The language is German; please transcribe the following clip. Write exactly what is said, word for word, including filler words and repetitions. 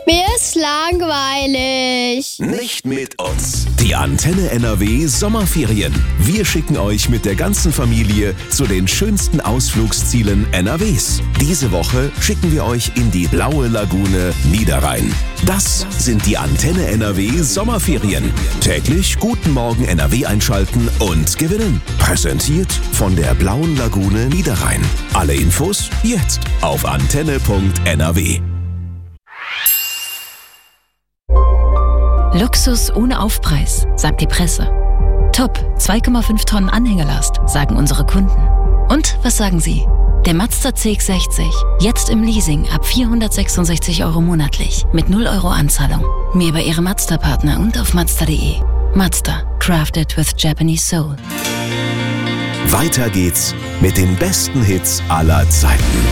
Mir ist langweilig. Nicht mit uns. Die Antenne N R W Sommerferien. Wir schicken euch mit der ganzen Familie zu den schönsten Ausflugszielen N R Ws. Diese Woche schicken wir euch in die blaue Lagune Niederrhein. Das sind die Antenne N R W Sommerferien. Täglich Guten Morgen N R W einschalten und gewinnen. Präsentiert von der blauen Lagune Niederrhein. Alle Infos jetzt auf antenne punkt n r w. Luxus ohne Aufpreis, sagt die Presse. Top, zwei Komma fünf Tonnen Anhängerlast, sagen unsere Kunden. Und was sagen Sie? Der Mazda C X sechzig, jetzt im Leasing ab vierhundertsechsundsechzig Euro monatlich, mit null Euro Anzahlung. Mehr bei Ihrem Mazda-Partner und auf mazda punkt de. Mazda, crafted with Japanese soul. Weiter geht's mit den besten Hits aller Zeiten.